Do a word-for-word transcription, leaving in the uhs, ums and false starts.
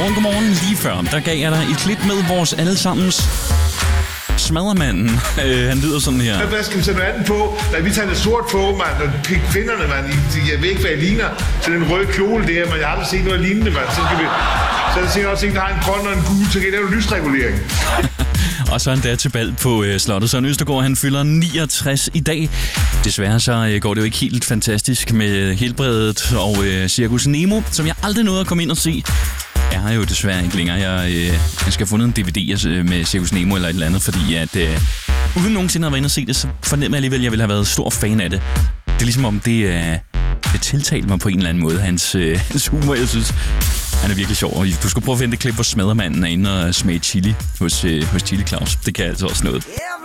Godmorgen, godmorgen. Lige før, der gav jeg dig et klip med vores allesammens Smaddermanden. Øh, han lyder sådan her. Hvad skal vi sætte noget andet på? Da vi tager det sort på, mand, og pik kvinderne, mand. Jeg ved ikke, hvad jeg ligner. Så den røde kjole der, men jeg har aldrig set noget lignende, mand. Så skal vi... Så er der sikkert også en, der har en grøn og en gul, så kan jeg lave lysregulering. Og så en dag til bal på øh, slottet. Søren Østergaard, han fylder niogtres i dag. Desværre så øh, går det jo ikke helt fantastisk med Helbredet og øh, Cirkus Nemo, som jeg aldrig nåede at komme ind og se. Jeg har jo desværre ikke længere. Jeg, øh, jeg skal have fundet en D V D med Cirkus Nemo eller et eller andet, fordi at øh, uden nogensinde at have været inde og se det, så fornemmer jeg alligevel, at jeg ville have været stor fan af det. Det er ligesom om det, øh, det tiltalte mig på en eller anden måde, hans, øh, hans humor, jeg synes. Han er virkelig sjov, og du skal prøve at finde det klip, hvor Smaddermanden er inde og smage chili hos, øh, hos Chili Claus. Det kan altså også noget.